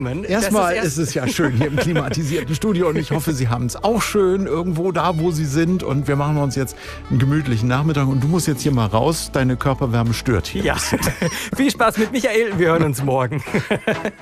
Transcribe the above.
Erstmal ist es ja schön hier im klimatisierten Studio und ich hoffe, Sie haben es auch schön irgendwo da, wo Sie sind. Und wir machen uns jetzt einen gemütlichen Nachmittag und du musst jetzt hier mal raus. Deine Körperwärme stört hier. Ja, viel Spaß mit Michael. Wir hören uns morgen.